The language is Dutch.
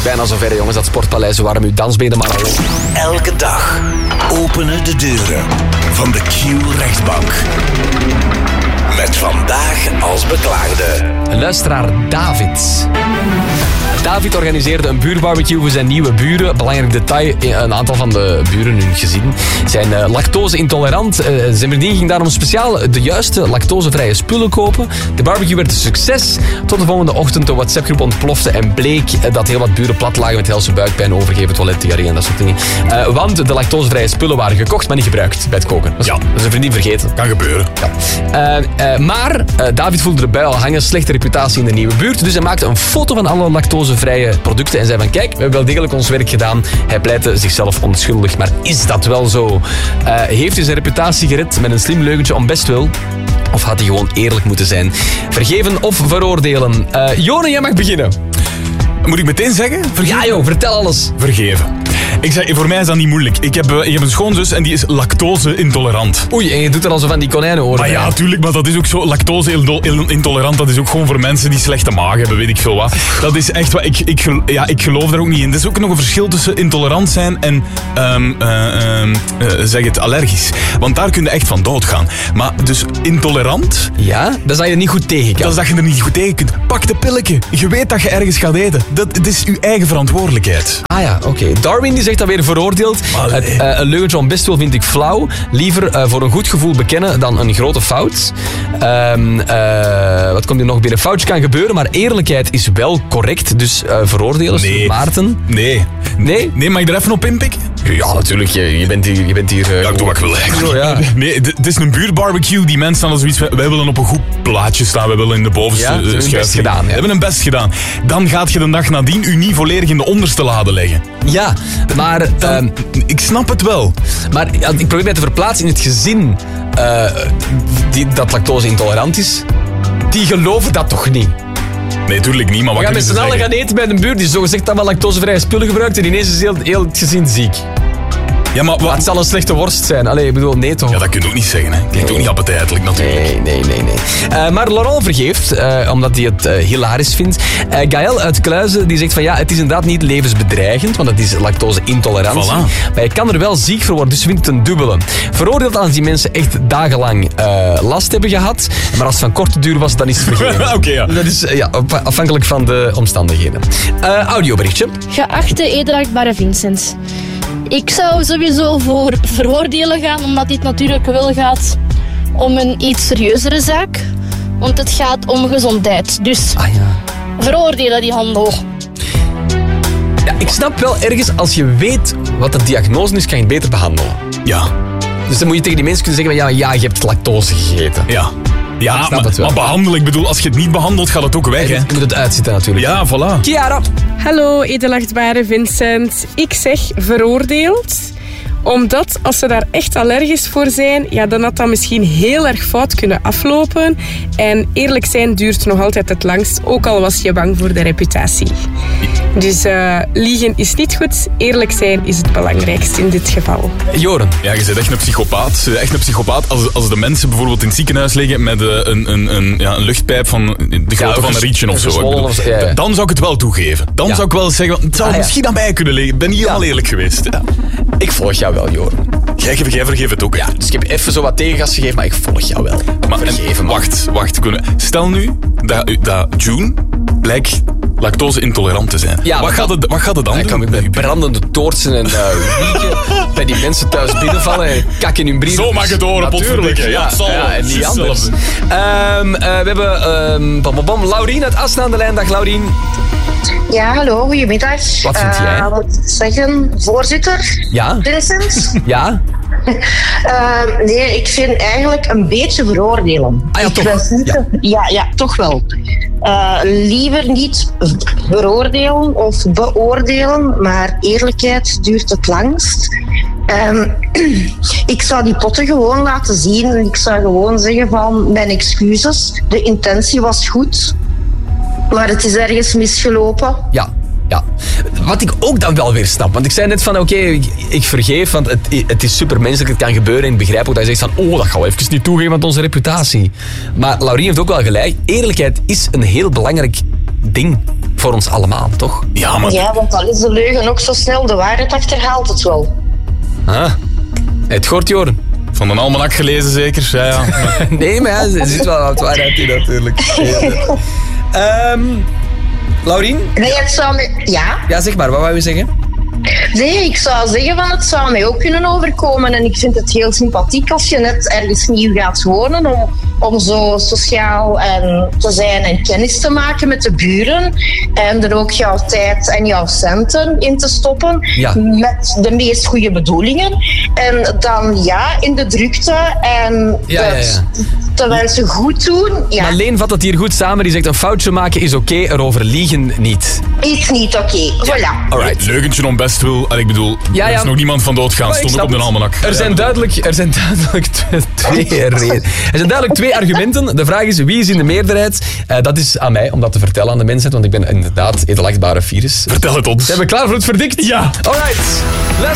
bijna zover, jongens. Dat Sportpaleis, warm uw dansbenen maar al. Elke dag openen de deuren van de Q-rechtbank. Met vandaag als beklaagde Luisteraar David. David organiseerde een buurbarbecue voor zijn nieuwe buren. Belangrijk detail, een aantal van de buren, hun gezin, zijn lactose-intolerant. Zijn vriendin ging daarom speciaal de juiste lactosevrije spullen kopen. De barbecue werd een succes. Tot de volgende ochtend de WhatsApp-groep ontplofte en bleek dat heel wat buren plat lagen met helse buikpijn, overgeven, toiletdiarree en dat soort dingen. Want de lactosevrije spullen waren gekocht, maar niet gebruikt bij het koken. Dat is een vriendin vergeten. Kan gebeuren. Ja. Maar David voelde de bui al hangen, slechte reputatie in de nieuwe buurt. Dus hij maakte een foto van alle lactosevrije producten en zei van kijk, we hebben wel degelijk ons werk gedaan. Hij pleitte zichzelf onschuldig. Maar is dat wel zo? Heeft hij zijn reputatie gered met een slim leugentje om bestwil? Of had hij gewoon eerlijk moeten zijn? Vergeven of veroordelen? Jone, jij mag beginnen. Moet ik meteen zeggen? Ja joh, vertel alles. Vergeven. Ik zeg, voor mij is dat niet moeilijk. Ik heb een schoonzus en die is lactose-intolerant. Oei, en je doet er al zo van die konijnenoren. Maar ja, tuurlijk, maar dat is ook zo. Lactose-intolerant, dat is ook gewoon voor mensen die slechte maag hebben, weet ik veel wat. Dat is echt wat. Ik geloof daar ook niet in. Er is ook nog een verschil tussen intolerant zijn en zeg het, allergisch. Want daar kun je echt van doodgaan. Maar dus intolerant... Ja, dat is dat je er niet goed tegen kan. Dat is dat je er niet goed tegen kunt. Pak de pilletje. Je weet dat je ergens gaat eten. Dat is je eigen verantwoordelijkheid. Ah ja, oké. Darwin die zegt dat weer veroordeeld. Een leugentje om bestwil vind ik flauw. Liever voor een goed gevoel bekennen dan een grote fout. Wat komt hier nog binnen? Foutje kan gebeuren, maar eerlijkheid is wel correct. Dus veroordelen, nee. Maarten. Nee? Nee, mag ik er even op inpikken? Ja, natuurlijk. Je bent hier ja, ik doe wat ik wil eigenlijk. Ja. Nee, het is een buurtbarbecue. Die mensen staan zoiets van, wij willen op een goed plaatje staan. Wij willen in de bovenste schuif. We hebben een best gedaan. Dan gaat je de dag nadien u niet volledig in de onderste lade leggen. Ja, maar... ik snap het wel. Maar ik probeer mij te verplaatsen in het gezin dat lactose-intolerant is. Die geloven dat toch niet? Nee, tuurlijk niet, maar wat we gaan met z'n allen gaan eten bij een buurt die zogezegd dat wel lactosevrije spullen gebruikt en ineens is heel het gezin ziek. Ja, maar het zal een slechte worst zijn. Allee, ik bedoel, nee toch? Ja, dat kun je ook niet zeggen, hè. Klinkt ook niet appetijtelijk, natuurlijk. Nee. Maar Laurent vergeeft, omdat hij het hilarisch vindt. Gaël uit Kluizen, die zegt van ja, het is inderdaad niet levensbedreigend, want het is lactose-intolerantie. Voilà. Maar je kan er wel ziek voor worden, dus vindt het een dubbele. Veroordeeld als die mensen echt dagenlang last hebben gehad. Maar als het van korte duur was, dan is het vergeven. Oké, ja. Dat is afhankelijk van de omstandigheden. Audioberichtje. Geachte edelachtbare Vincent. Ik zou sowieso voor veroordelen gaan, omdat dit natuurlijk wel gaat om een iets serieuzere zaak. Want het gaat om gezondheid. Dus veroordelen die handel. Ja, ik snap wel ergens, als je weet wat de diagnose is, kan je het beter behandelen. Ja. Dus dan moet je tegen die mensen kunnen zeggen van ja, je hebt lactose gegeten. Ja, maar behandelen, ik bedoel, als je het niet behandelt, gaat het ook weg, hè? Je moet het uitzitten natuurlijk. Ja, voilà. Chiara. Hallo, edelachtbare Vincent. Ik zeg veroordeeld. Omdat als ze daar echt allergisch voor zijn, ja, dan had dat misschien heel erg fout kunnen aflopen. En eerlijk zijn duurt nog altijd het langst, ook al was je bang voor de reputatie. Dus liegen is niet goed, eerlijk zijn is het belangrijkste in dit geval. Joren. Ja, je bent echt een psychopaat. Als de mensen bijvoorbeeld in het ziekenhuis liggen met een luchtpijp van de grootte van een rietje of zo. Dan zou ik het wel toegeven. Dan zou ik wel zeggen, het zou misschien aan mij kunnen liggen. Ik ben niet helemaal eerlijk geweest. Ja. Ik volg jou wel, Joren. Jij vergeeft het ook. Ja, dus ik heb even zo wat tegengas gegeven, maar ik volg jou wel. Maar wacht. Stel nu dat June blijkt lactose-intolerant te zijn. Ja, wat gaat het dan doen? Ik kan met brandende toortsen en wiegen bij die mensen thuis binnenvallen en kak in hun brieven. Zo mag het horen, potverdikke. Ja, en niet anders. We hebben Laurien uit Assen aan de lijn. Dag Laurien. Ja, hallo, goedemiddag. Wat vind jij? Wat moet ik zeggen? Voorzitter? Ja. Vincent? Ja. Nee, ik vind eigenlijk een beetje veroordelen. Ah ja, toch? Ja, toch wel. Liever niet veroordelen of beoordelen, maar eerlijkheid duurt het langst. Ik zou die potten gewoon laten zien en ik zou gewoon zeggen van mijn excuses. De intentie was goed, maar het is ergens misgelopen. Ja. Wat ik ook dan wel weer snap. Want ik zei net van, oké, ik vergeef, want het is supermenselijk, het kan gebeuren. En ik begrijp ook dat je zegt van, dat gaan we even niet toegeven, want onze reputatie. Maar Laurien heeft ook wel gelijk. Eerlijkheid is een heel belangrijk ding. voor ons allemaal, toch? Ja, maar... Ja, want al is de leugen ook zo snel, de waarheid achterhaalt het wel. Ah, het hoort, Joren. Van een almanak gelezen zeker? Ja. Nee, maar ja, er zit wel wat waarheid in natuurlijk. Laurien? Nee, het zou me... Ja? Ja, zeg maar, wat wou je zeggen? Nee, ik zou zeggen van het zou mij ook kunnen overkomen. En ik vind het heel sympathiek als je net ergens nieuw gaat wonen om zo sociaal te zijn en kennis te maken met de buren. En er ook jouw tijd en jouw centen in te stoppen. Ja. Met de meest goede bedoelingen. En dan in de drukte en de mensen goed doen. Ja. Maar Leen vat het hier goed samen. Die zegt een foutje maken is oké, erover liegen niet. Is niet oké. Voilà. Alright. Leugentje om best wil. En ik bedoel, er is nog niemand van doodgaan. Stond ook op de almanak. Er zijn duidelijk twee redenen. Er zijn duidelijk 2 argumenten. De vraag is, wie is in de meerderheid? Dat is aan mij om dat te vertellen aan de mensheid, want ik ben inderdaad edelachtbare virus. Vertel het ons. Zijn we klaar voor het verdict? Ja. Alright. Let's